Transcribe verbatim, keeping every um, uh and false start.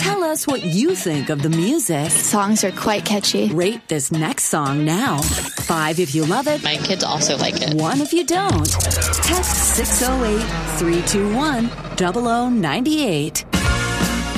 Tell us what you think of the music. Songs are quite catchy. Rate this next song now. Five if you love it. My kids also like it. One if you don't. Text six oh eight, three two one, zero zero nine eight.